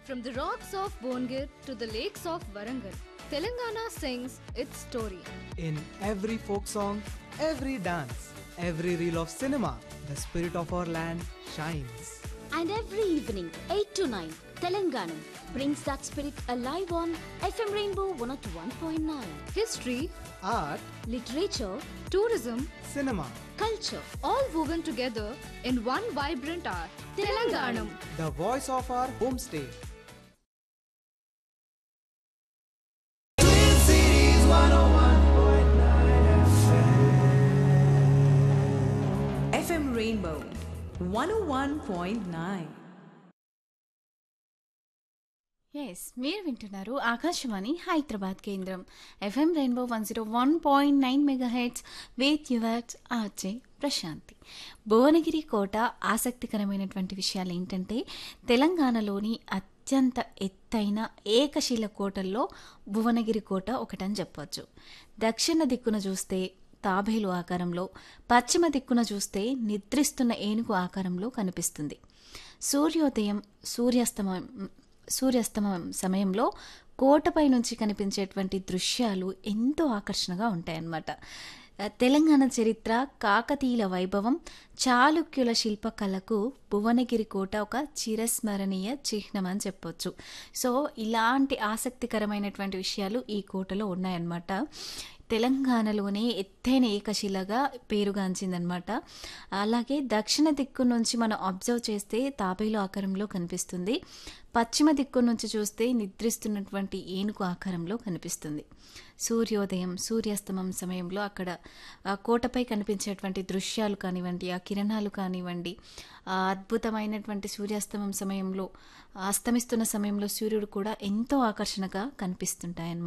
From the rocks of Bongir to the lakes of Warangal, Telangana sings its story. In every folk song, every dance, every reel of cinema, the spirit of our land shines. And every evening, 8 to 9, Telangana brings that spirit alive on FM Rainbow 101.9. History, Art, Literature, tourism, cinema, culture, all woven together in one vibrant art. Telanganam. the voice of our homestay. FM Rainbow 101.9. Yes మీరు వింటున్నారు ఆకాశవాణి హైదరాబాద్ కేంద్రం FM rainbow 101.9 megahertz with yours RJ Prashanti. Bhuvanagiri కోట ఆసక్తికరమైనటువంటి విషయాలు ఏంటంటే తెలంగాణలోని అత్యంత ఎత్తైన ఏకశిల కోటల్లో భువనగిరి కోట ఒకటని చెప్పవచ్చు. దక్షిణ దిక్కున చూస్తే తాబేలు ఆకారంలో, పశ్చిమ దిక్కున చూస్తే నిద్రిస్తున్న ఏనుగు ఆకారంలో కనిపిస్తుంది. సూర్యోదయం సూర్యాస్తమయం సమయంలో కోటపై నుంచి కనిపించేటువంటి దృశ్యాలు ఎంతో ఆకర్షణగా ఉంటాయన్నమాట. తెలంగాణ చరిత్ర, కాకతీయుల వైభవం, చాళుక్యుల శిల్పకళకు భువనగిరి కోట ఒక చిరస్మరణీయ చిహ్నం అని చెప్పొచ్చు. సో ఇలాంటి ఆసక్తికరమైనటువంటి విషయాలు ఈ కోటలో ఉన్నాయన్నమాట. తెలంగాణలోనే ఎత్తైన ఏకశిలగా పేరుగాంచిందనమాట. అలాగే దక్షిణ దిక్కు నుంచి మనం అబ్జర్వ్ చేస్తే తాబేలు ఆకారంలో కనిపిస్తుంది. పశ్చిమ దిక్కు నుంచి చూస్తే నిద్రిస్తున్నటువంటి ఏనుగు ఆకారంలో కనిపిస్తుంది. సూర్యోదయం సూర్యాస్తమం సమయంలో అక్కడ కోటపై కనిపించేటువంటి దృశ్యాలు కానివ్వండి, ఆ కిరణాలు కానివ్వండి, ఆ అద్భుతమైనటువంటి సూర్యాస్తమం సమయంలో, అస్తమిస్తున్న సమయంలో సూర్యుడు కూడా ఎంతో ఆకర్షణగా కనిపిస్తుంటాయన్నమాట.